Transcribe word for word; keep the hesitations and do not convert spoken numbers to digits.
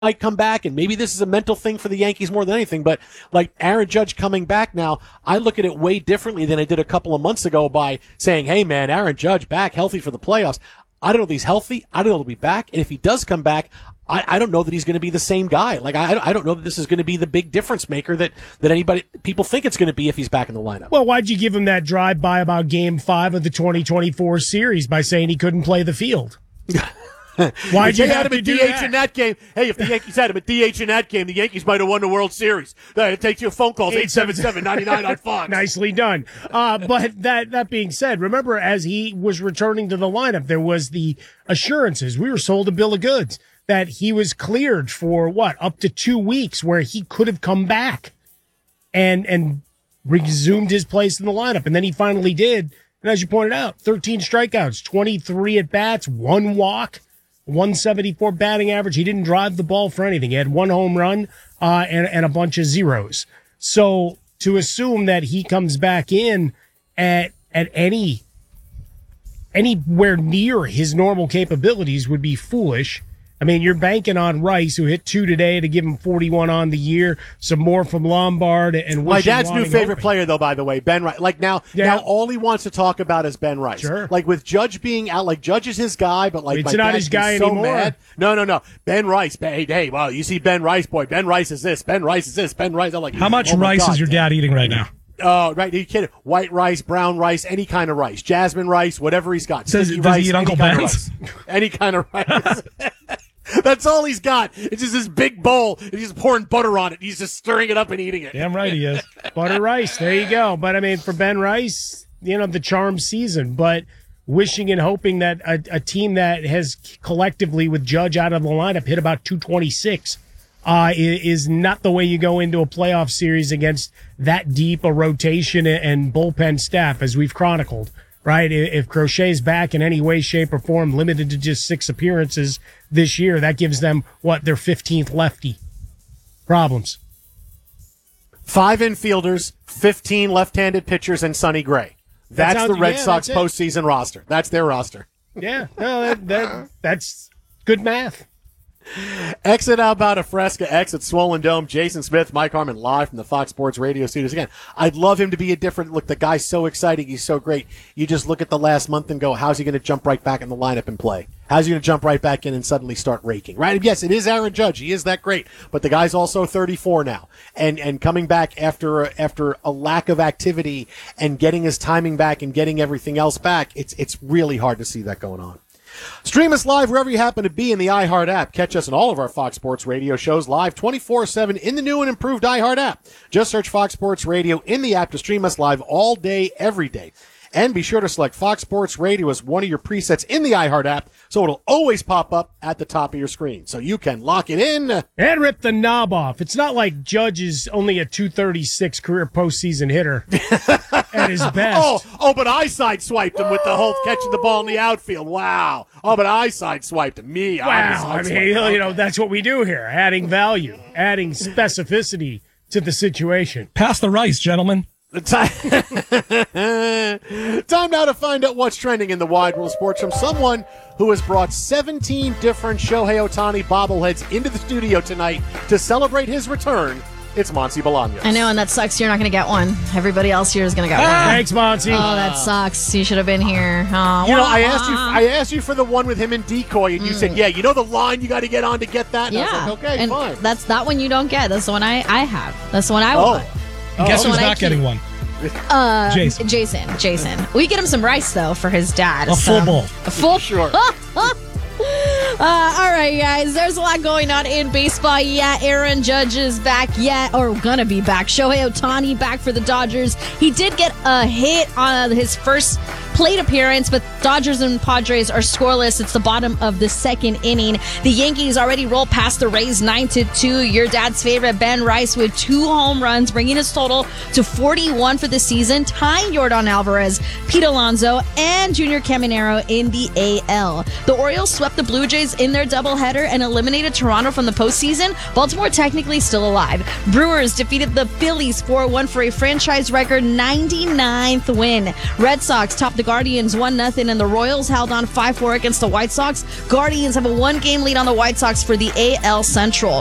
might come back, and maybe this is a mental thing for the Yankees more than anything, but like Aaron Judge coming back now, I look at it way differently than I did a couple of months ago by saying, hey man, Aaron Judge back healthy for the playoffs. I don't know if he's healthy. I don't know if he'll be back. And if he does come back, I, I don't know that he's going to be the same guy. Like, I, I don't know that this is going to be the big difference maker that, that anybody, people think it's going to be if he's back in the lineup. Well, why'd you give him that drive-by about game five of the twenty twenty-four series by saying he couldn't play the field? Why'd you have had him to at do D H that? in that game? Hey, if the Yankees had him at D H in that game, the Yankees might have won the World Series. It takes you a phone call, eight seven seven, nine nine on Fox. Nicely done. Uh, but that that being said, remember as he was returning to the lineup, there was the assurances. We were sold a bill of goods that he was cleared for, what, up to two weeks where he could have come back and and resumed his place in the lineup. And then he finally did. And as you pointed out, thirteen strikeouts, twenty-three at-bats, one walk, one seventy-four batting average. He didn't drive the ball for anything. He had one home run uh, and, and a bunch of zeros. So to assume that he comes back in at at any anywhere near his normal capabilities would be foolish. I mean, you're banking on Rice, who hit two today to give him forty-one on the year, some more from Lombard, and my dad's new favorite open. player, though, by the way, Ben Rice. Like now, Yeah. now all he wants to talk about is Ben Rice. Sure. Like with Judge being out, like Judge is his guy, but like It's my not dad's his guy been so anymore. mad. No, no, no. Ben Rice. Hey, hey, well, you see Ben Rice, boy. Ben Rice is this. Ben Rice is this. Ben Rice. I'm like, How much oh my rice God, is your dad eating right now? Oh, right. Are you kidding? White rice, brown rice, any kind of rice, jasmine rice, whatever he's got. Does- Sticky does he rice, eat any Uncle kind of Ben's? rice. Any kind of rice. That's all he's got. It's just this big bowl, and he's just pouring butter on it. He's just stirring it up and eating it. Damn right he is. Butter Rice, there you go. But I mean, for Ben Rice, you know, the charm season, but wishing and hoping that a, a team that has collectively, with Judge out of the lineup, hit about two twenty-six uh, is, is not the way you go into a playoff series against that deep a rotation and bullpen staff, as we've chronicled. Right? If Crochet's back in any way, shape, or form, limited to just six appearances this year, that gives them, what, their fifteenth lefty. Problems. Five infielders, fifteen left-handed pitchers, and Sonny Gray. That's, That's the how- Red yeah, Sox that's it. postseason roster. That's their roster. Yeah, no, that, that that's good math. Exit Albata Fresca, exit Swollen Dome. Jason Smith, Mike Harmon, live from the Fox Sports Radio studios. Again, I'd love him to be a different look. The guy's so exciting. He's so great. You just look at the last month and go, how's he going to jump right back in the lineup and play? How's he going to jump right back in and suddenly start raking? Right? Yes, it is Aaron Judge. He is that great. But the guy's also thirty-four now. And and coming back after after a lack of activity and getting his timing back and getting everything else back, it's it's really hard to see that going on. Stream us live wherever you happen to be in the iHeart app. Catch us on all of our Fox Sports Radio shows live twenty-four seven in the new and improved iHeart app. Just search Fox Sports Radio in the app to stream us live all day, every day. And be sure to select Fox Sports Radio as one of your presets in the iHeart app so it'll always pop up at the top of your screen. So you can lock it in. And rip the knob off. It's not like Judge is only a two thirty-six career postseason hitter at his best. Oh, oh, but I sideswiped him with the whole catching the ball in the outfield. Wow. Oh, but I sideswiped him. Me, I Wow. I was mean, you know, that's what we do here. Adding value, adding specificity to the situation. Pass the rice, gentlemen. Time Time now to find out what's trending in the wide world of sports from someone who has brought seventeen different Shohei Ohtani bobbleheads into the studio tonight to celebrate his return. It's Monty Bolaños. I know, and that sucks. You're not going to get one. Everybody else here is going to get one. Thanks, Monty. Oh, that sucks. You should have been here. Oh, You know, I asked you. I asked you for the one with him and Decoy, and you said, "Yeah, you know the line you got to get on to get that." And Yeah. I was like, "Okay, and fine." That's that one you don't get. That's the one I, I have. That's the one I Oh. want. And guess Oh. who's When I not getting keep- one? Uh, Jason. Jason. Jason. We get him some rice, though, for his dad. A so- full bowl. A full Sure. Uh, all right, guys. There's a lot going on in baseball. Yeah, Aaron Judge is back. Yeah, or gonna be back. Shohei Ohtani back for the Dodgers. He did get a hit on his first plate appearance, but Dodgers and Padres are scoreless. It's the bottom of the second inning. The Yankees already rolled past the Rays nine to two. Your dad's favorite, Ben Rice, with two home runs, bringing his total to forty-one for the season, tying Yordan Alvarez, Pete Alonso, and Junior Caminero in the A L. The Orioles swept the Blue Jays in their doubleheader and eliminated Toronto from the postseason. Baltimore technically still alive. Brewers defeated the Phillies four one for a franchise record ninety-ninth win. Red Sox topped the the Guardians one nothing, and the Royals held on five four against the White Sox. Guardians have a one-game lead on the White Sox for the A L Central.